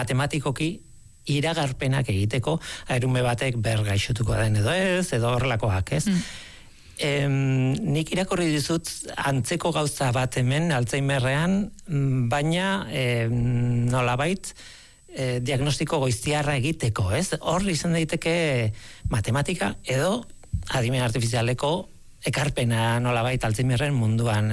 matematikoki iragarpenak egiteko airume batek gaixotuko den edo ez, edo horrelakoak, ez? Nik irakurri dizut antzeko gauza bat hemen Alzheimerrean, baina nolabait diagnostiko goiztiarra egiteko, ez? Hor izan daiteke matematika edo adimen artifizialeko ekarpena nolabait Alzheimerren munduan,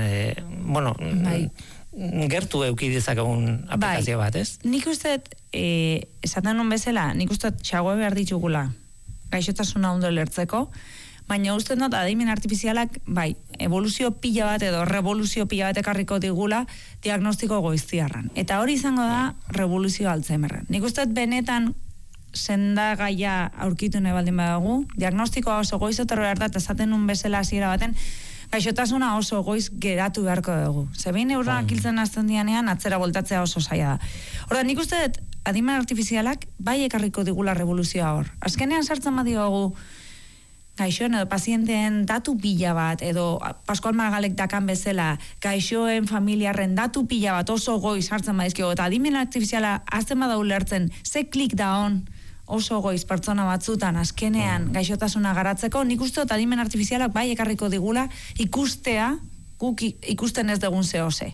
gertu euki dezakegun aplikazio bat, ez? Nik uste, esaten non bezala, nik uste xagoe behar ditugula gaixotasuna ondo lertzeko, baina uste dut adimen artifizialak, evoluzio pila bat edo revoluzio pila bat ekarriko digula diagnostiko goiztiarran. Eta hori izango da revoluzio Alzheimerren. Nik uste benetan sendagaia aurkitu nahi baldin badago, diagnostikoa oso goiz otorro behar da, eta esaten nun bezala hasiera baten, gaixotasuna oso goiz geratu beharko dugu. Zebein neuronak hiltzen hasten dianean, atzera voltatzea oso zaila da. Horda, nik uste dut, adimen artifizialak bai ekarriko digula revoluzioa hor. Azkenean sartzen badiogu gaixoen edo pazienteen datu pila bat, edo Pascual Margalek dakan bezala, gaixoen familiarren datu pila bat oso goiz hartzen badizkio, eta adimen artifiziala azten badau lertzen, ze klik da on, oso goiz pertsona batzutan azkenean gaixotasuna garatzeko, nik uste dut adimen artifizialak bai ekarriko digula ikustea, guk ikusten ez dugun zehose.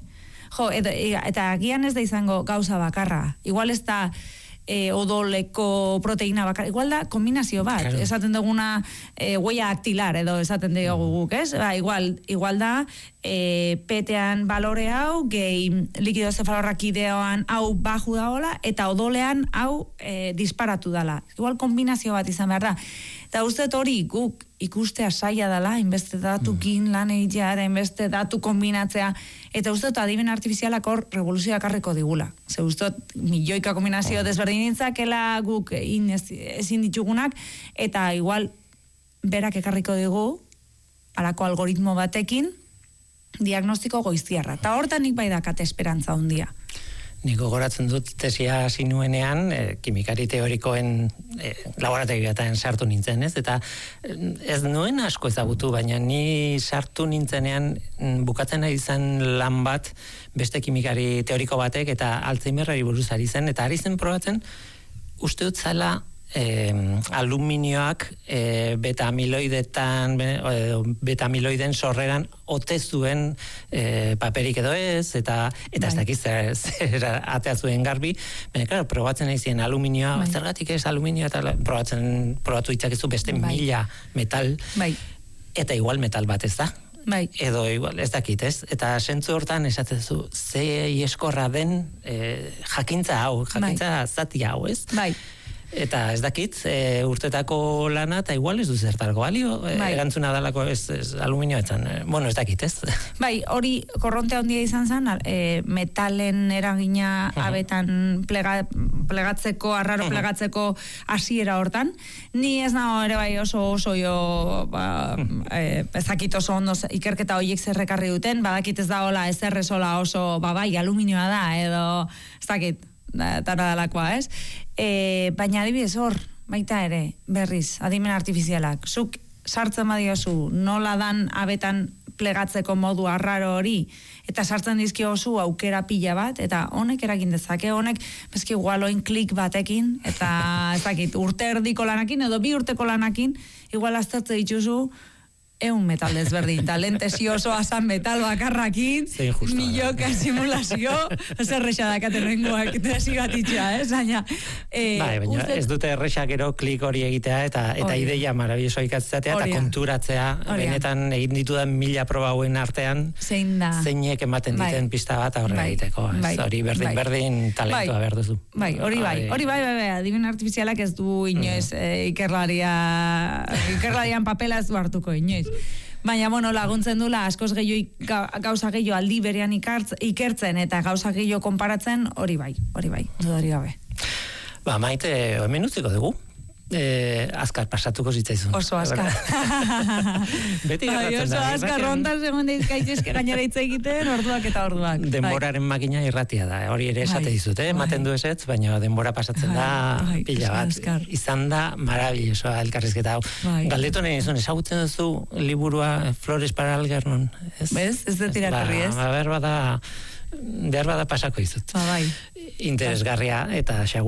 Eta agian ez da izango gauza bakarra. Igual ez da odoleko proteína bakarra. Igual da kombinazio bat. Claro. Esaten duguna huella dactilar edo esaten dugu guk, ez? Igual da petean balore hau, gehi likido zefalorrakideoan hau baju daola, eta odolean hau disparatu dala. Igual kombinazio bat izan behar da. Eta uste hori guk ikustea saia dela, inbeste datukin lan egitea, inbeste datu kombinatzea, eta uste adimen artifizialak hor revoluzioak harriko digula. Ze uste milioika kombinazio desberdinitzakela guk ezin ditugunak, eta igual berak ekarriko digu alako algoritmo batekin diagnostiko goiztiarra. Eta hortan nik bai dakate esperantza handia. Niko goratzen dut tesia hasi nuenean, kimikari teorikoen laborategietan sartu nintzen, ez? Eta ez nuen asko ezagutu, baina ni sartu nintzenean bukatzen ari zen lan bat beste kimikari teoriko batek eta Alzheimerrari buruz ari zen, eta ari zen probatzen uste dut zala aluminioak beta-amiloiden sorreran ote zuen paperik edo ez, eta ez dakiz atea zuen garbi, baina, claro, probatzen nahi zien aluminioa, zergatik ez aluminioa, eta probatu itzakezu beste 1000 metal, eta igual metal bat ez da. Edo igual, ez dakit, ez? Eta sentzu hortan esatezu, ze ieskorra den jakintza zati hau, ez? Eta ez dakit, urtetako lana, eta igual ez du zertarko balio, erantzuna dalako ez aluminioa etzan. Bueno, ez dakit, ez? Hori korronte handia izan zen, metalen eragina abetan plegatzeko, arraro plegatzeko hasiera hortan. Ni ez nago ere bai oso jo, ezakit oso ondo ikerketa horiek zerrekarri duten, badakit ez da hola, ez errezola oso, aluminioa da, edo, ez dakit, tara dalakoa, ez? Baina adibidez hor, baita ere, berriz, adimen artifizialak, zuk sartzen badiozu, nola dan abetan plegatzeko modu arraro hori, eta sartzen dizkio oso aukera pila bat, eta honek eragin dezake, honek, bezki igualoin klik batekin, eta ez dakit, urte erdiko lanakin, edo 2 urteko lanakin, igual aztertze dituzu, 100 metal desberdin, talentesio osoa zan metal bakarrakin, milioka simulazio, zerrexa dakaten rengoak tesi bat itxea, baina... Baina ez dute errexa gero klik hori egitea, eta ideia marabioso ikatzatea, eta konturatzea, benetan egin ditudan 1000 proba hauen artean, zeinek ematen diten pista bat aurre egiteko. Hori berdin talentua behar duzu. Hori bai, adimen artifizialak ez du inoiz ikerlarian papela ez du hartuko inoiz. Baina, laguntzen dula, askoz gauza gehiago aldi berean ikertzen eta gauza gehiago konparatzen, hori bai, dudari gabe. Maite, hemen utziko dugu. Azkar pasatuko zitzaizun. Oso azkar. Beti gertatzen da. Oso azkar, rondan segun deizkaitezke gainera hitz egiten, orduak eta orduak. Denboraren makina irratia da, hori ere esate dizut, ematen du ezetz, baina denbora pasatzen da pila bat. Izan da maravillosoa elkarrizketa hau. Galdetu nahi izun, ezagutzen duzu liburua Flores para Algernon? Bez? Ez dut irakurri, ez? Behar bada pasako izut. Interesgarria eta